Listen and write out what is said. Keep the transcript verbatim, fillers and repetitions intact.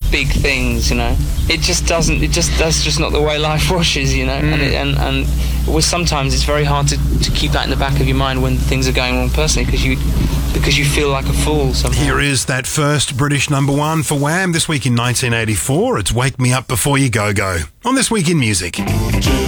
big things, you know. It just doesn't, it just, that's just not the way life washes, you know. Mm. And, it, and and well, sometimes it's very hard to, to keep that in the back of your mind when things are going wrong personally, because you because you feel like a fool somehow. Here is that first British number one for Wham! This week in nineteen eighty-four. It's Wake Me Up Before You Go Go on This Week in Music.